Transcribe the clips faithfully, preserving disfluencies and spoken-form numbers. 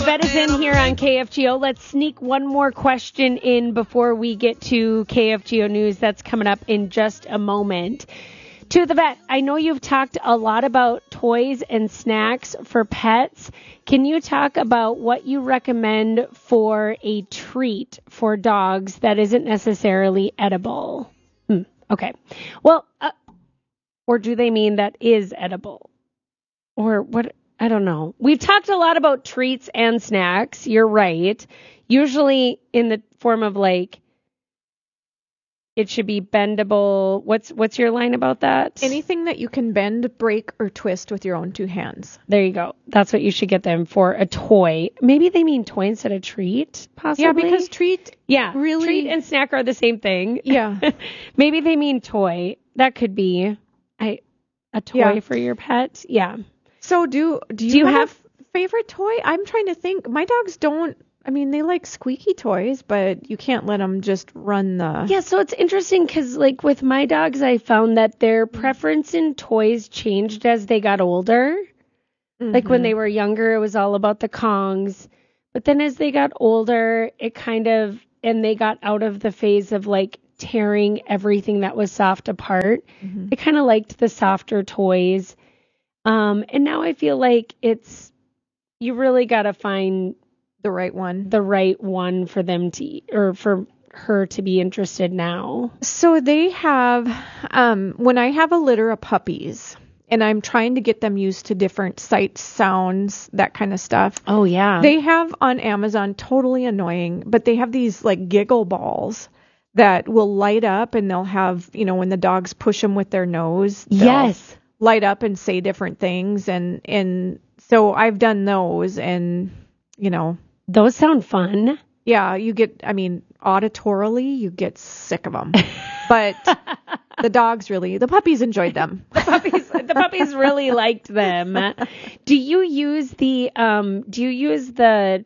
The vet is in here on K F G O. Let's sneak one more question in before we get to K F G O News. That's coming up in just a moment. To the vet, I know you've talked a lot about toys and snacks for pets. Can you talk about what you recommend for a treat for dogs that isn't necessarily edible? Hmm, okay. Well, uh, or do they mean that is edible? Or what? I don't know. We've talked a lot about treats and snacks. You're right. Usually in the form of like, it should be bendable. What's what's your line about that? Anything that you can bend, break, or twist with your own two hands. There you go. That's what you should get them for a toy. Maybe they mean toy instead of treat, possibly. Yeah, because treat, yeah, really, treat and snack are the same thing. Yeah. Maybe they mean toy. That could be I, a toy yeah. for your pet. Yeah. So do do you, do you have, have a favorite toy? I'm trying to think. My dogs don't. I mean, they like squeaky toys, but you can't let them just run the... Yeah, so it's interesting because, like, with my dogs, I found that their preference in toys changed as they got older. Mm-hmm. Like, when they were younger, it was all about the Kongs. But then as they got older, it kind of... And they got out of the phase of, like, tearing everything that was soft apart. Mm-hmm. They kind of liked the softer toys. Um, and now I feel like it's... You really got to find... The right one. The right one for them to eat, or for her to be interested now. So they have, um, when I have a litter of puppies and I'm trying to get them used to different sights, sounds, that kind of stuff. Oh, yeah. They have on Amazon, totally annoying, but they have these like giggle balls that will light up, and they'll have, you know, when the dogs push them with their nose. Yes. Light up and say different things. And, and so I've done those, and, you know. Those sound fun. Yeah, you get, I mean, auditorily, you get sick of them. But the dogs really, the puppies enjoyed them. the puppies, the puppies really liked them. Do you use the, um, do you use the,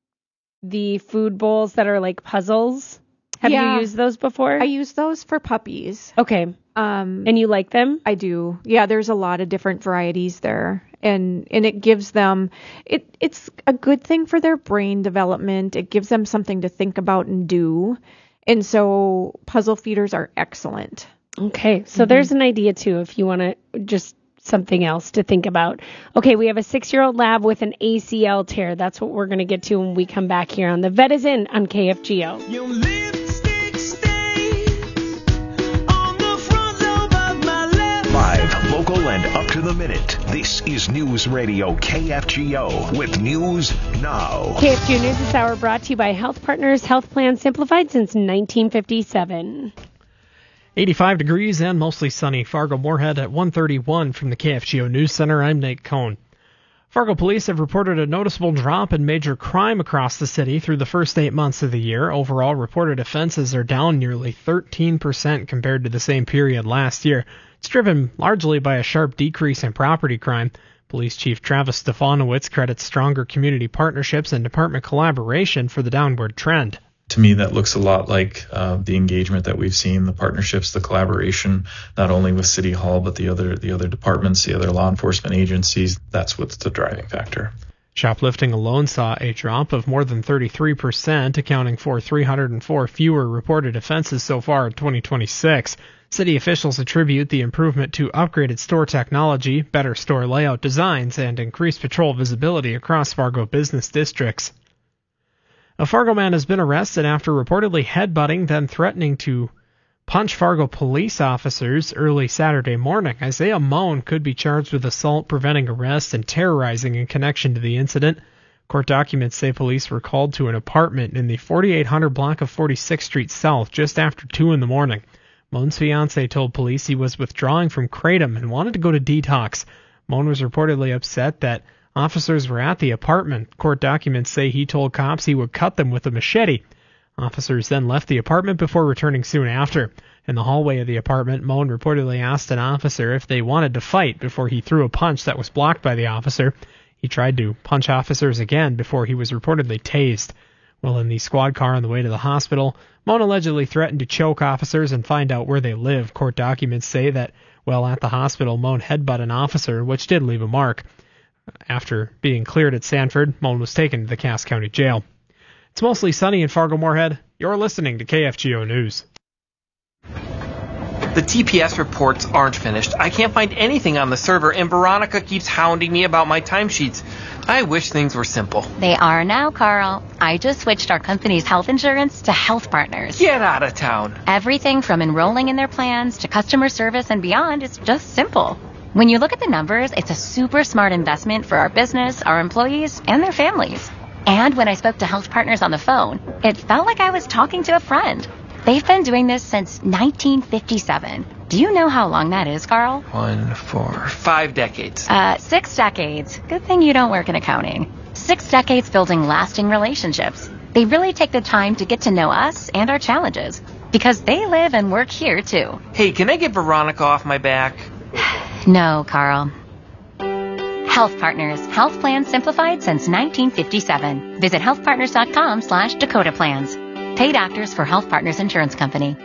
the food bowls that are like puzzles? Have yeah, you used those before? I use those for puppies. Okay. Um, and you like them? I do. Yeah, there's a lot of different varieties there. And and it gives them, it it's a good thing for their brain development. It gives them something to think about and do. And so puzzle feeders are excellent. Okay, so mm-hmm. there's an idea too if you want to just something else to think about. Okay, we have a six-year-old lab with an A C L tear. That's what we're going to get to when we come back here on The Vet Is In on K F G O. Live, local, and up to the minute. This is News Radio K F G O with News Now. K F G O News this hour brought to you by Health Partners, Health Plan Simplified since nineteen fifty-seven. eighty-five degrees and mostly sunny. Fargo-Moorhead at one thirty-one from the K F G O News Center. I'm Nate Cohn. Fargo police have reported a noticeable drop in major crime across the city through the first eight months of the year. Overall, reported offenses are down nearly thirteen percent compared to the same period last year. It's driven largely by a sharp decrease in property crime. Police Chief Travis Stefanowicz credits stronger community partnerships and department collaboration for the downward trend. To me, that looks a lot like uh, the engagement that we've seen, the partnerships, the collaboration, not only with City Hall, but the other the other departments, the other law enforcement agencies. That's what's the driving factor. Shoplifting alone saw a drop of more than thirty-three percent, accounting for three hundred four fewer reported offenses so far in twenty twenty-six. City officials attribute the improvement to upgraded store technology, better store layout designs, and increased patrol visibility across Fargo business districts. A Fargo man has been arrested after reportedly headbutting, then threatening to punch Fargo police officers early Saturday morning. Isaiah Moan could be charged with assault, preventing arrest, and terrorizing in connection to the incident. Court documents say police were called to an apartment in the forty-eight hundred block of forty-sixth Street South just after two in the morning. Moan's fiancé told police he was withdrawing from Kratom and wanted to go to detox. Moan was reportedly upset that officers were at the apartment. Court documents say he told cops he would cut them with a machete. Officers then left the apartment before returning soon after. In the hallway of the apartment, Moan reportedly asked an officer if they wanted to fight before he threw a punch that was blocked by the officer. He tried to punch officers again before he was reportedly tased. While in the squad car on the way to the hospital, Moan allegedly threatened to choke officers and find out where they live. Court documents say that while at the hospital, Moan headbutted an officer, which did leave a mark. After being cleared at Sanford, Mullen was taken to the Cass County Jail. It's mostly sunny in Fargo-Moorhead. You're listening to K F G O News. The T P S reports aren't finished. I can't find anything on the server, and Veronica keeps hounding me about my timesheets. I wish things were simple. They are now, Carl. I just switched our company's health insurance to Health Partners. Get out of town. Everything from enrolling in their plans to customer service and beyond is just simple. When you look at the numbers, it's a super smart investment for our business, our employees, and their families. And when I spoke to Health Partners on the phone, it felt like I was talking to a friend. They've been doing this since nineteen fifty-seven. Do you know how long that is, Carl? One, four, five decades. Uh, six decades. Good thing you don't work in accounting. Six decades building lasting relationships. They really take the time to get to know us and our challenges, because they live and work here, too. Hey, can I get Veronica off my back? No, Carl. Health Partners. Health plans simplified since nineteen fifty-seven. Visit healthpartners.com slash Dakota Plans. Paid actors for Health Partners Insurance Company.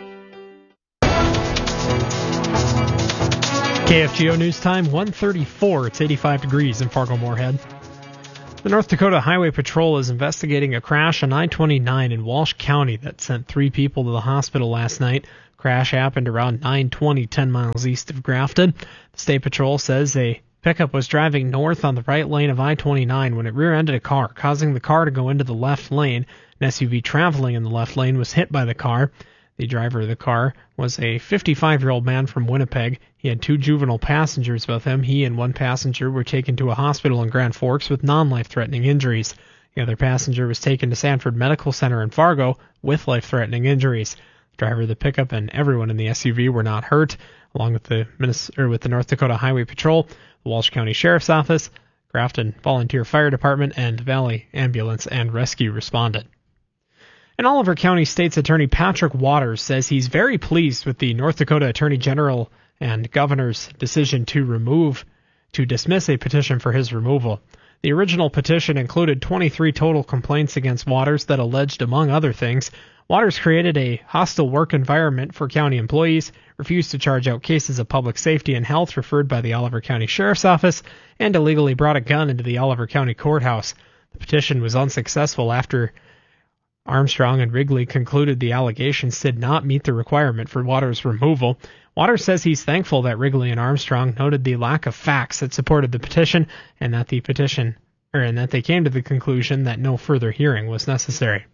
K F G O News Time, one thirty-four. It's eighty-five degrees in Fargo-Moorhead. The North Dakota Highway Patrol is investigating a crash on I twenty-nine in Walsh County that sent three people to the hospital last night. Crash happened around nine twenty, ten miles east of Grafton. The State Patrol says a pickup was driving north on the right lane of I twenty-nine when it rear-ended a car, causing the car to go into the left lane. An S U V traveling in the left lane was hit by the car. The driver of the car was a fifty-five-year-old man from Winnipeg. He had two juvenile passengers with him. He and one passenger were taken to a hospital in Grand Forks with non-life-threatening injuries. The other passenger was taken to Sanford Medical Center in Fargo with life-threatening injuries. The driver of the pickup and everyone in the S U V were not hurt. Along with the Minnesota, or with the North Dakota Highway Patrol, the Walsh County Sheriff's Office, Grafton Volunteer Fire Department, and Valley Ambulance and Rescue responded. And Oliver County State's Attorney Patrick Waters says he's very pleased with the North Dakota Attorney General and Governor's decision to remove, to dismiss a petition for his removal. The original petition included twenty-three total complaints against Waters that alleged, among other things, Waters created a hostile work environment for county employees, refused to charge out cases of public safety and health referred by the Oliver County Sheriff's Office, and illegally brought a gun into the Oliver County Courthouse. The petition was unsuccessful after Armstrong and Wrigley concluded the allegations did not meet the requirement for Waters' removal. Waters says he's thankful that Wrigley and Armstrong noted the lack of facts that supported the petition and that the petition, or and that they came to the conclusion that no further hearing was necessary.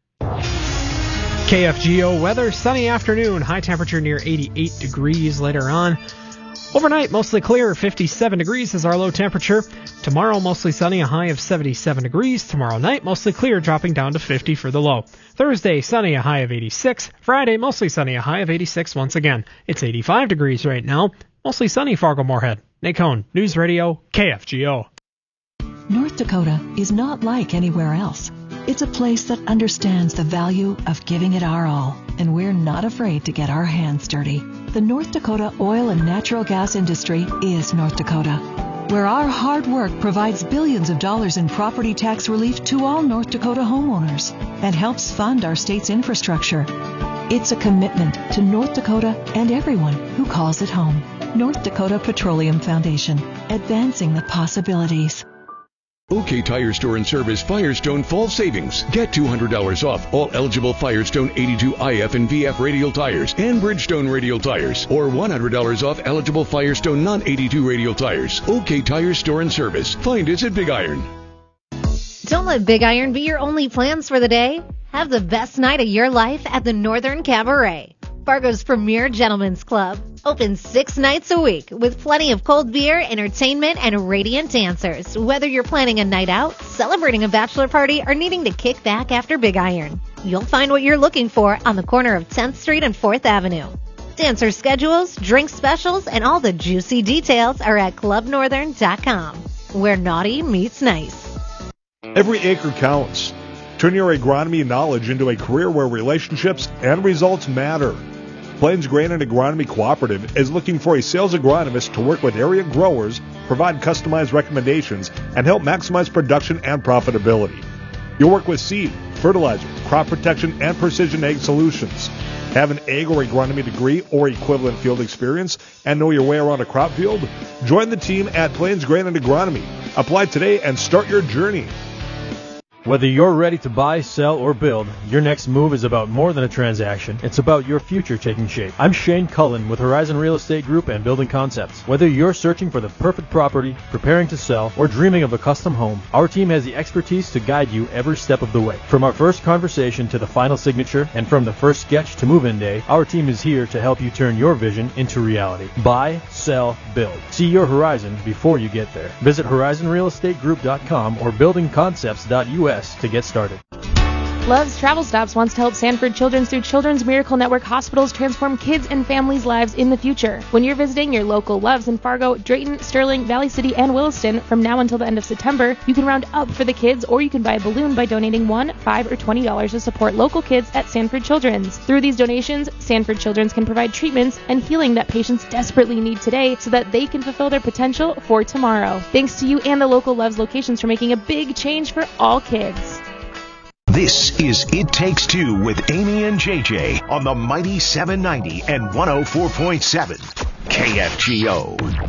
K F G O weather, sunny afternoon, high temperature near eighty-eight degrees later on. Overnight, mostly clear, fifty-seven degrees is our low temperature. Tomorrow, mostly sunny, a high of seventy-seven degrees. Tomorrow night, mostly clear, dropping down to fifty for the low. Thursday, sunny, a high of eighty-six. Friday, mostly sunny, a high of eighty-six once again. It's eighty-five degrees right now. Mostly sunny, Fargo-Moorhead. Nate Cohn, News Radio, K F G O. North Dakota is not like anywhere else. It's a place that understands the value of giving it our all, and we're not afraid to get our hands dirty. The North Dakota oil and natural gas industry is North Dakota, where our hard work provides billions of dollars in property tax relief to all North Dakota homeowners and helps fund our state's infrastructure. It's a commitment to North Dakota and everyone who calls it home. North Dakota Petroleum Foundation, advancing the possibilities. OK Tire Store and Service Firestone Fall Savings. Get two hundred dollars off all eligible Firestone eighty-two I F and V F radial tires and Bridgestone radial tires, or one hundred dollars off eligible Firestone non eighty-two radial tires. OK Tire Store and Service. Find us at Big Iron. Don't let Big Iron be your only plans for the day. Have the best night of your life at the Northern Cabaret, Fargo's premier gentlemen's club. Open six nights a week with plenty of cold beer, entertainment, and radiant dancers. Whether you're planning a night out, celebrating a bachelor party, or needing to kick back after Big Iron, you'll find what you're looking for on the corner of tenth Street and fourth Avenue. Dancer schedules, drink specials, and all the juicy details are at club northern dot com, where naughty meets nice. Every acre counts. Turn your agronomy knowledge into a career where relationships and results matter. Plains Grain and Agronomy Cooperative is looking for a sales agronomist to work with area growers, provide customized recommendations, and help maximize production and profitability. You'll work with seed, fertilizer, crop protection, and precision ag solutions. Have an ag or agronomy degree or equivalent field experience and know your way around a crop field? Join the team at Plains Grain and Agronomy. Apply today and start your journey. Whether you're ready to buy, sell, or build, your next move is about more than a transaction. It's about your future taking shape. I'm Shane Cullen with Horizon Real Estate Group and Building Concepts. Whether you're searching for the perfect property, preparing to sell, or dreaming of a custom home, our team has the expertise to guide you every step of the way. From our first conversation to the final signature, and from the first sketch to move-in day, our team is here to help you turn your vision into reality. Buy, sell, build. See your horizon before you get there. Visit horizon real estate group dot com or building concepts dot U S to get started. Love's Travel Stops wants to help Sanford Children's through Children's Miracle Network hospitals transform kids and families' lives in the future. When you're visiting your local Loves in Fargo, Drayton, Sterling, Valley City, and Williston from now until the end of September, you can round up for the kids, or you can buy a balloon by donating one, five, or twenty dollars to support local kids at Sanford Children's. Through these donations, Sanford Children's can provide treatments and healing that patients desperately need today so that they can fulfill their potential for tomorrow. Thanks to you and the local Loves locations for making a big change for all kids. This is It Takes Two with Amy and J J on the Mighty seven ninety and one oh four point seven K F G O.